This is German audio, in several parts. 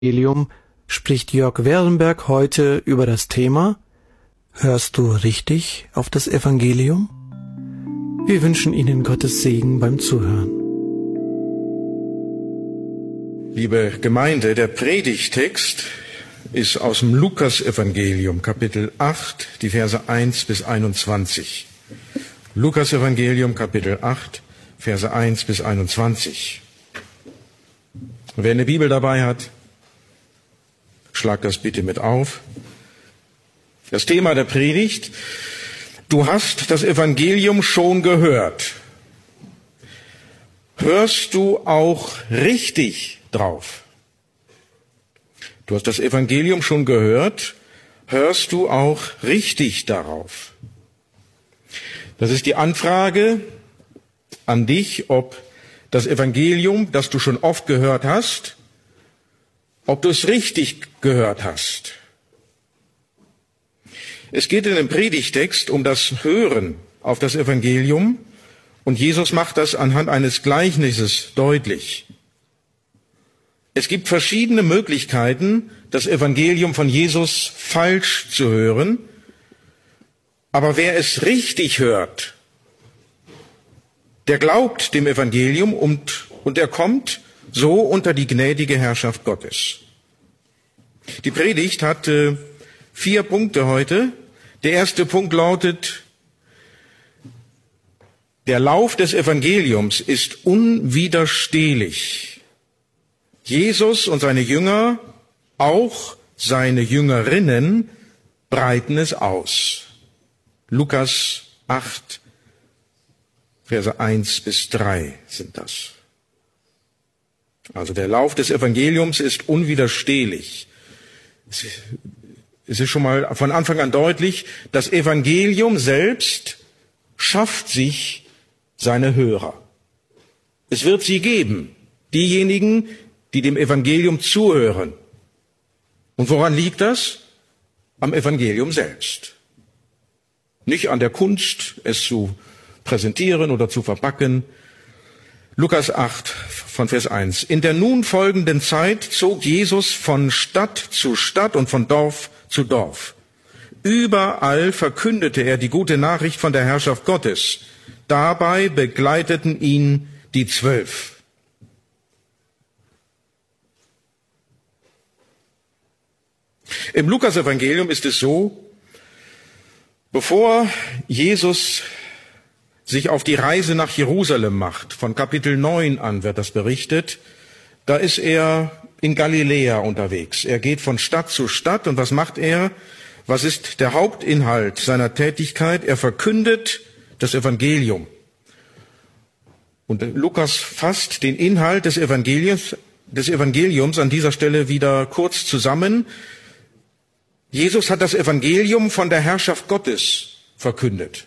Evangelium spricht Jörg Werenberg heute über das Thema Hörst du richtig auf das Evangelium? Wir wünschen Ihnen Gottes Segen beim Zuhören. Liebe Gemeinde, der Predigtext ist aus dem Lukas-Evangelium, Kapitel 8, die Verse 1 bis 21. Lukas-Evangelium, Kapitel 8, Verse 1 bis 21. Wer eine Bibel dabei hat, schlag das bitte mit auf. Das Thema der Predigt: Du hast das Evangelium schon gehört. Hörst du auch richtig drauf? Du hast das Evangelium schon gehört. Hörst du auch richtig darauf? Das ist die Anfrage an dich, ob das Evangelium, das du schon oft gehört hast, ob du es richtig gehört hast. Es geht in dem Predigtext um das Hören auf das Evangelium, und Jesus macht das anhand eines Gleichnisses deutlich. Es gibt verschiedene Möglichkeiten, das Evangelium von Jesus falsch zu hören, aber wer es richtig hört, der glaubt dem Evangelium und er kommt so unter die gnädige Herrschaft Gottes. Die Predigt hat 4 Punkte heute. Der erste Punkt lautet: Der Lauf des Evangeliums ist unwiderstehlich. Jesus und seine Jünger, auch seine Jüngerinnen, breiten es aus. Lukas 8, Verse 1 bis 3 sind das. Also der Lauf des Evangeliums ist unwiderstehlich. Es ist schon mal von Anfang an deutlich, das Evangelium selbst schafft sich seine Hörer. Es wird sie geben, diejenigen, die dem Evangelium zuhören. Und woran liegt das? Am Evangelium selbst. Nicht an der Kunst, es zu präsentieren oder zu verpacken. Lukas 8 von Vers 1. In der nun folgenden Zeit zog Jesus von Stadt zu Stadt und von Dorf zu Dorf. Überall verkündete er die gute Nachricht von der Herrschaft Gottes. Dabei begleiteten ihn die 12. Im Lukas-Evangelium ist es so, bevor Jesus sich auf die Reise nach Jerusalem macht, von Kapitel 9 an wird das berichtet, da ist er in Galiläa unterwegs. Er geht von Stadt zu Stadt, und was macht er? Was ist der Hauptinhalt seiner Tätigkeit? Er verkündet das Evangelium. Und Lukas fasst den Inhalt des Evangeliums an dieser Stelle wieder kurz zusammen. Jesus hat das Evangelium von der Herrschaft Gottes verkündet.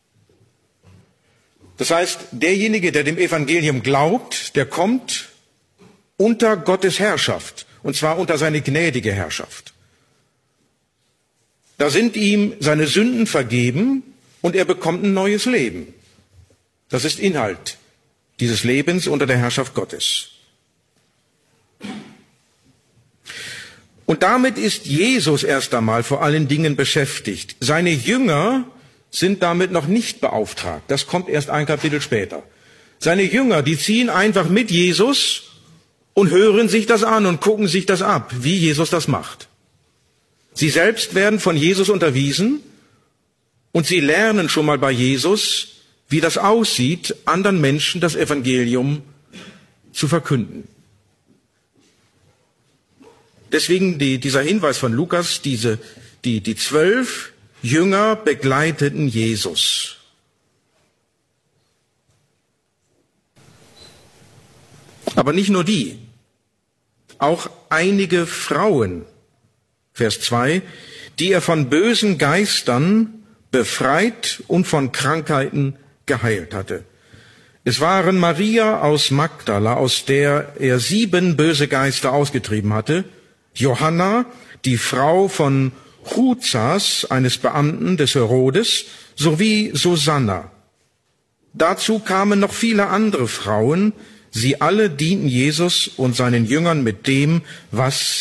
Das heißt, derjenige, der dem Evangelium glaubt, der kommt unter Gottes Herrschaft, und zwar unter seine gnädige Herrschaft. Da sind ihm seine Sünden vergeben und er bekommt ein neues Leben. Das ist Inhalt dieses Lebens unter der Herrschaft Gottes. Und damit ist Jesus erst einmal vor allen Dingen beschäftigt. Seine Jünger sind damit noch nicht beauftragt. Das kommt erst ein Kapitel später. Seine Jünger, die ziehen einfach mit Jesus und hören sich das an und gucken sich das ab, wie Jesus das macht. Sie selbst werden von Jesus unterwiesen und sie lernen schon mal bei Jesus, wie das aussieht, anderen Menschen das Evangelium zu verkünden. Deswegen dieser Hinweis von Lukas, die 12 Jünger begleiteten Jesus. Aber nicht nur die, auch einige Frauen, Vers 2, die er von bösen Geistern befreit und von Krankheiten geheilt hatte. Es waren Maria aus Magdala, aus der er 7 böse Geister ausgetrieben hatte, Johanna, die Frau von Chuzas, eines Beamten des Herodes, sowie Susanna. Dazu kamen noch viele andere Frauen. Sie alle dienten Jesus und seinen Jüngern mit dem, was